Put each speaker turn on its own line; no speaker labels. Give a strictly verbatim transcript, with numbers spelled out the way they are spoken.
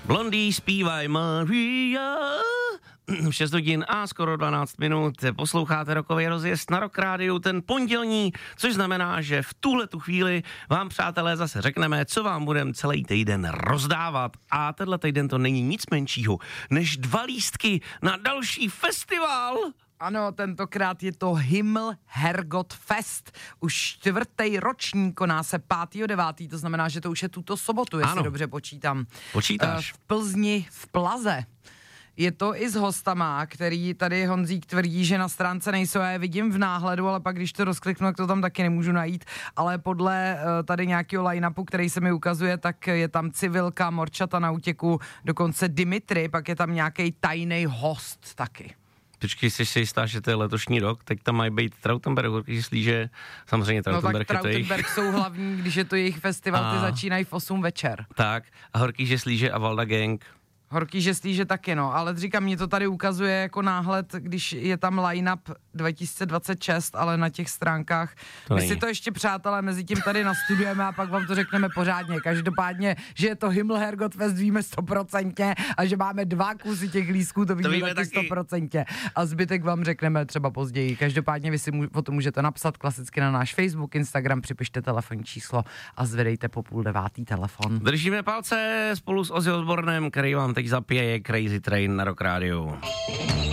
Blondý zpívaj Maria. šest hodin a skoro dvanáct minut posloucháte rokový rozjezd na Rock Rádiu, ten pondělní, což znamená, že v tuhletu chvíli vám, přátelé, zase řekneme, co vám budeme celý týden rozdávat. A tenhle týden to není nic menšího, než dva lístky na další festival.
Ano, tentokrát je to Himmel Hergot Fest. Už čtvrtý ročník, koná se pátého devátého to znamená, že to už je tuto sobotu, jestli
ano.
dobře počítám.
Počítáš.
V Plzni, v Plaze. Je to i s hostama, který tady Honzík tvrdí, že na stránce nejsou, já je vidím v náhledu, ale pak když to rozkliknu, tak to tam taky nemůžu najít, ale podle tady nějakého line-upu, který se mi ukazuje, tak je tam Civilka, Morčata na útěku, dokonce Dimitri, pak je tam nějaký tajný host taky.
Počkej, jsi si jistá, že to je letošní rok, teď tam mají být Trautenberg, Horký Slíže, samozřejmě Trautenberg
no,
je to jejich.
No tak Trautenberg jsou hlavní, když je to jejich festival, ty začínají v osm večer.
Tak, a Horký Slíže a Valda Gang.
Horký Slíže taky, no, ale říkám, mě to tady ukazuje jako náhled, když je tam line-up dva tisíce dvacet šest, ale na těch stránkách. To My není. si to ještě, přátelé, mezi tím tady nastudujeme a pak vám to řekneme pořádně. Každopádně, že je to Himmel Hergot Fest, víme stoprocentně a že máme dva kusy těch lístků, to víme, to víme taky stoprocentně. A zbytek vám řekneme třeba později. Každopádně vy si můž, o tom můžete napsat klasicky na náš Facebook, Instagram, připište telefonní číslo a zvedejte po půl devátý telefon.
Držíme palce spolu s Ozzy Osbournem, který vám teď zapěje Crazy Train na Rock Rádiu.